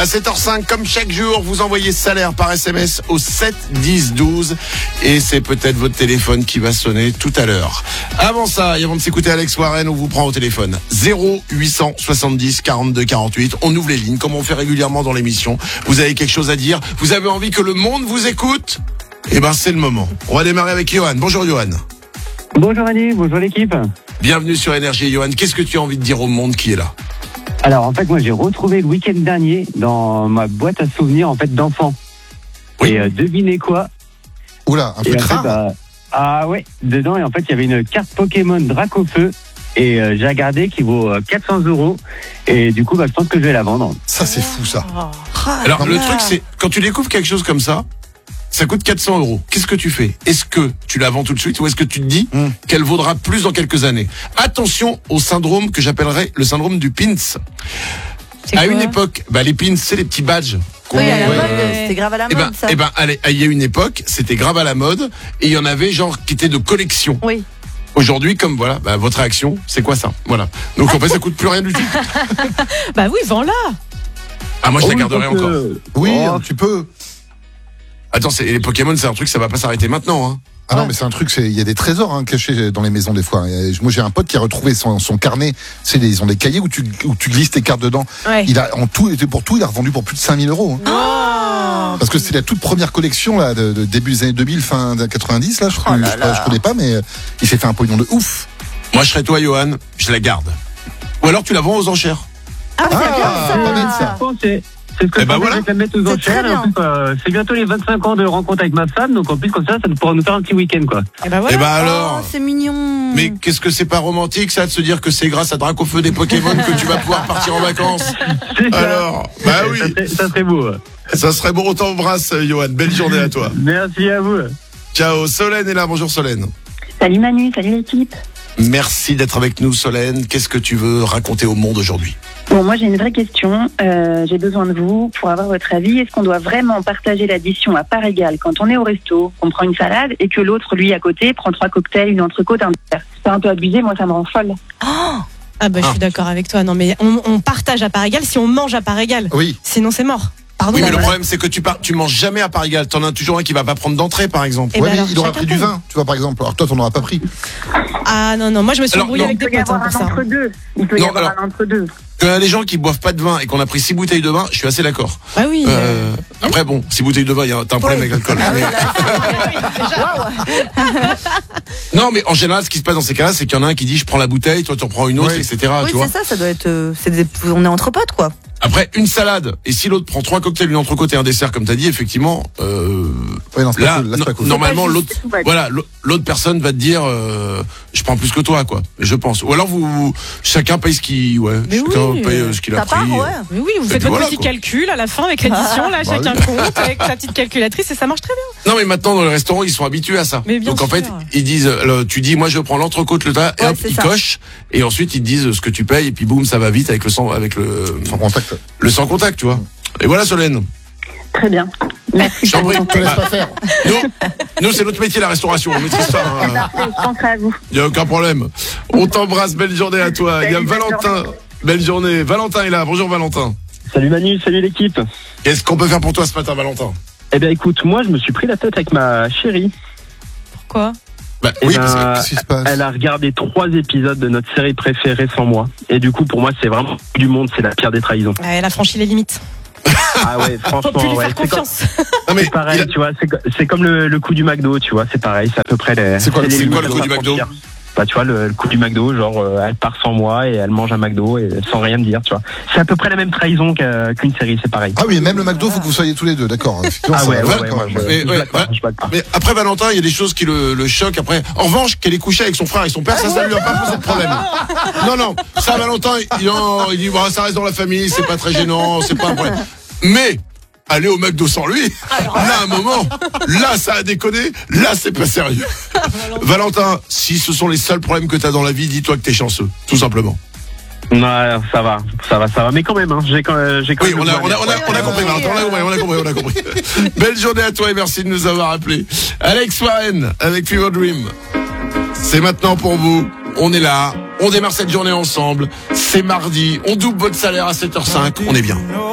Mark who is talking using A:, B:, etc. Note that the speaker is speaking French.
A: À 7h05, comme chaque jour, vous envoyez salaire par SMS au 7 10 12 et c'est peut-être votre téléphone qui va sonner tout à l'heure. Avant ça, et avant de s'écouter Alex Warren, on vous prend au téléphone 0870 42 48. On ouvre les lignes comme on fait régulièrement dans l'émission. Vous avez quelque chose à dire? Vous avez envie que le monde vous écoute? Eh ben, c'est le moment. On va démarrer avec Johan. Bonjour Johan.
B: Bonjour Annie, bonjour l'équipe.
A: Bienvenue sur Énergie. Johan, qu'est-ce que tu as envie de dire au monde qui est là?
B: Alors en fait moi j'ai retrouvé le week-end dernier dans ma boîte à souvenirs en fait d'enfants.
A: Oui.
B: Et devinez quoi?
C: Oula, un
B: Et
C: truc
B: en fait,
C: rare.
B: ah ouais, dedans et en fait il y avait une carte Pokémon Dracofeu et j'ai regardé qui vaut 400 €. Et du coup je pense que je vais la vendre.
C: Ça, c'est fou, ça.
A: Alors, le truc, c'est, quand tu découvres quelque chose comme ça coûte 400 €. Qu'est-ce que tu fais? Est-ce que tu la vends tout de suite ou est-ce que tu te dis qu'elle vaudra plus dans quelques années? Attention au syndrome que j'appellerais le syndrome du pins. À une époque, les pins, c'est les petits badges.
D: Oui, à la mode, c'était grave à la mode, ça.
A: Allez, il y a une époque, c'était grave à la mode et il y en avait genre qui étaient de collection.
D: Oui.
A: Aujourd'hui, comme voilà, votre réaction, c'est quoi ça? Voilà. Donc en fait, ça coûte plus rien du tout.
D: Bah oui, vends-la.
A: Ah, moi je la garderai encore.
C: Oui, tu peux.
A: Attends, les Pokémon, c'est un truc, ça va pas s'arrêter maintenant, hein.
C: Ah non, mais c'est un truc, il y a des trésors cachés dans les maisons des fois. Moi, j'ai un pote qui a retrouvé son carnet. Ils ont des cahiers où tu glisses tes cartes dedans.
D: Ouais.
C: Il a il a revendu pour plus de 5 000 €.
D: Oh.
C: Parce que c'est la toute première collection là, de début des années 2000, fin 90. Là, je connais pas, mais il s'est fait un pognon de ouf.
A: Moi, je serais toi, Johan, je la garde. Ou alors tu la vends aux enchères.
D: Ah, c'est bien ça.
C: pas bête, ça.
B: C'est ce que je pensais,
A: voilà.
B: je vais la mettre aux
D: C'est
B: enchères.
D: très
B: Et en plus, c'est bientôt les 25 ans de rencontre avec ma femme, donc en plus comme ça pourra nous faire un petit week-end quoi.
D: Et bah voilà.
A: Eh ben alors.
D: Oh, c'est mignon.
A: Mais qu'est-ce que c'est pas romantique ça de se dire que c'est grâce à Dracofeu des Pokémon que tu vas pouvoir partir en vacances?
B: C'est ça.
A: Alors, bah oui,
B: Ça serait beau.
A: ça serait bon. On t'embrasse, Johan. Belle journée à toi.
B: Merci à vous.
A: Ciao. Solène est là. Bonjour Solène.
E: Salut Manu, salut l'équipe.
A: Merci d'être avec nous, Solène. Qu'est-ce que tu veux raconter au monde aujourd'hui?
E: Bon, moi j'ai une vraie question. J'ai besoin de vous pour avoir votre avis. Est-ce qu'on doit vraiment partager l'addition à part égale quand on est au resto, qu'on prend une salade et que l'autre, lui, à côté, prend 3 cocktails, une entrecôte, un dessert? C'est un peu abusé, moi ça me rend folle.
D: Ah bah je suis d'accord avec toi. Non mais on partage à part égale si on mange à part égale.
C: Oui.
D: Sinon c'est mort. Pardon.
A: Oui, mais le
D: Voilà.
A: problème c'est que tu manges jamais à part égale. T'en as toujours un qui va pas prendre d'entrée, par exemple.
D: Eh
C: Ouais,
D: ben
C: mais
D: alors,
C: il aura
D: chacun
C: pris du
D: paye.
C: vin, tu vois, par exemple. Alors toi, t'en auras pas pris.
D: Ah non, moi je me suis
A: Alors,
D: embrouillée
A: non.
D: avec
E: Il
D: des
E: peut y
D: potes
E: avoir
D: pour
E: un
D: ça.
E: entre-deux. Il peut y
A: Non,
E: avoir
A: alors-
E: un entre-deux.
A: Quand il y a des gens qui boivent pas de vin et qu'on a pris 6 bouteilles de vin, je suis assez d'accord.
D: Bah oui.
A: Après bon, 6 bouteilles de vin, t'as un problème avec l'alcool. Non, mais en général, ce qui se passe dans ces cas-là, c'est qu'il y en a un qui dit je prends la bouteille, toi tu en prends une autre,
C: Oui.
A: etc.
D: Ah,
F: Oui,
A: tu vois.
F: c'est ça doit être. On est entre potes, quoi.
A: Après, une salade, et si l'autre prend 3 cocktails, une entrecôte et un dessert, comme t'as dit, effectivement,
C: Oui, non, c'est
A: là,
C: pas cool. Là, c'est pas cool.
A: normalement,
E: C'est pas
A: l'autre,
E: juste, ouais.
A: voilà, l'autre personne va te dire, je prends plus que toi, quoi. Je pense. Ou alors chacun paye
D: Mais
A: chacun
D: oui,
A: paye ce qu'il a
F: Ta
A: pris.
F: part, ouais.
D: Mais oui, vous
A: Et
D: faites
A: puis
D: votre
A: voilà,
D: petit
A: quoi.
D: calcul à la fin avec l'addition, là, chacun
C: oui.
D: compte avec sa petite calculatrice et ça marche très bien.
A: Non, mais maintenant, dans les restaurants, ils sont habitués à ça.
D: Mais bien
A: Donc, en
D: sûr.
A: fait, ils disent, tu dis, moi, je prends l'entrecôte, le tas, et
F: Ouais,
A: hop,
F: c'est
A: ils
F: ça.
A: cochent, et ensuite, ils te disent ce que tu payes, et puis boum, ça va vite avec le
C: Sans contact.
A: le sans contact, tu vois. Et voilà, Solène.
E: Très bien. Merci.
A: Je t'en prie.
C: On te laisse pas faire.
A: Nous, c'est notre métier, la restauration. On maîtrise ça. Hein.
E: Je penserai à vous.
A: Il n'y a aucun problème. On t'embrasse, belle journée à toi. Il y a
E: Salut, belle
A: Valentin.
E: journée.
A: Belle journée. Valentin est là. Bonjour, Valentin.
B: Salut Manu, salut l'équipe.
A: Qu'est-ce qu'on peut faire pour toi ce matin, Valentin?
B: Eh bien écoute, moi je me suis pris la tête avec ma chérie.
D: Pourquoi?
A: Oui,
B: Eh
A: parce
B: ben,
C: Qu'est-ce qui se passe?
B: Elle a regardé 3 épisodes de notre série préférée sans moi. Et du coup pour moi c'est vraiment du monde, c'est la pire des trahisons.
D: Elle a franchi les limites.
B: Ah ouais,
D: Faut plus
B: franchement,
D: lui
B: ouais,
D: faire confiance.
A: non, mais
B: C'est pareil, tu vois, c'est comme le coup du McDo, tu vois, c'est pareil, c'est à peu près les.
C: C'est quoi le
B: les
C: coup
B: limites
A: du
B: qu'on va
A: McDo?
B: franchir. Bah tu vois le coup du McDo, genre elle part sans moi et elle mange un McDo et sans rien me dire, tu vois. C'est à peu près la même trahison qu'une série, c'est pareil.
C: Ah oui, même le McDo, faut que vous soyez tous les deux, d'accord. Effectivement,
B: Ah
C: ça
B: ouais,
C: va
B: ouais,
C: faire
B: ouais,
C: quand
B: ouais,
C: même.
B: ouais.
A: Mais,
B: Je
A: ouais,
B: blague pas,
A: ouais.
B: je blague pas.
A: Mais après, Valentin, il y a des choses qui le choquent. Après, en revanche, qu'elle est couchée avec son frère et son père, ça lui a pas posé de problème. Non, ça, Valentin, il dit, bah, ça reste dans la famille, c'est pas très gênant, c'est pas un problème. Mais, aller au McDo sans lui, là, à un moment, là, ça a déconné, là, c'est pas sérieux. Valentin, si ce sont les seuls problèmes que t'as dans la vie, dis-toi que t'es chanceux, tout simplement.
B: Non, ça va. Mais quand même, hein, j'ai quand même.
A: Oui, on a compris, Valentin, on a compris. Belle journée à toi et merci de nous avoir appelés. Alex Warren avec Fever Dream. C'est maintenant pour vous. On est là. On démarre cette journée ensemble. C'est mardi. On double votre salaire à 7h05. On est bien.